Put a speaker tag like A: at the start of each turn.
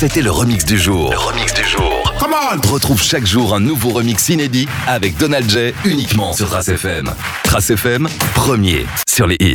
A: C'était le remix du jour.
B: Come on!
A: Retrouve chaque jour un nouveau remix inédit avec Donald J uniquement sur Trace FM. Trace FM, premier sur les hits.